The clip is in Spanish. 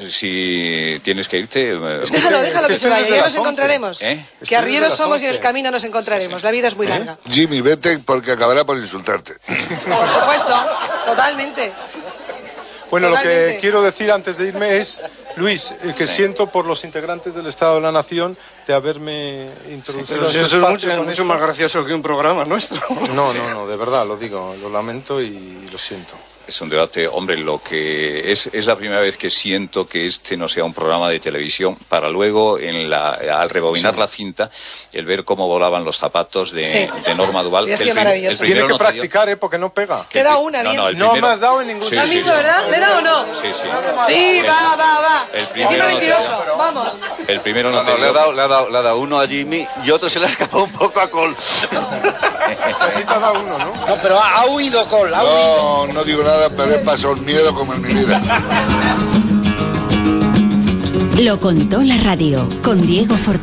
si tienes que irte... Déjalo que se vaya, ya nos encontraremos. Que arrieros somos y en el camino nos encontraremos. La vida es muy larga. Jimmy, vete porque acabará por insultarte. Por supuesto, totalmente. Bueno, lo que quiero decir antes de irme es, Luis, que siento por los integrantes del Estado de la Nación de haberme introducido. Sí, eso es mucho más gracioso que un programa nuestro. No, de verdad, lo digo, lo lamento y lo siento. Es un debate, hombre, lo que es la primera vez que siento que este no sea un programa de televisión, para luego, al rebobinar la cinta, el ver cómo volaban los zapatos de Norma Duval. Maravilloso. Tiene que practicar, porque no pega. Te da una bien. No me has dado en ningún ¿Lo has visto, verdad? ¿Le da o no? Sí. Sí, va. Encima mentiroso, vamos. El primero no le ha dado uno a Jimmy y otro se le ha escapado un poco a Col. Se ha dado uno, ¿no? No, pero ha huido Col, No digo nada, pero he pasado un miedo como en mi vida. Lo contó la radio con Diego Fortuna.